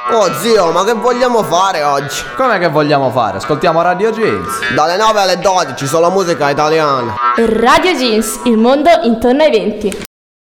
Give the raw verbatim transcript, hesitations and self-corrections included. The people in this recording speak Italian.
Oh zio, ma che vogliamo fare oggi? Com'è che vogliamo fare? Ascoltiamo Radio Jeans. Dalle nove alle dodici solo musica italiana. Radio Jeans, il mondo intorno ai venti.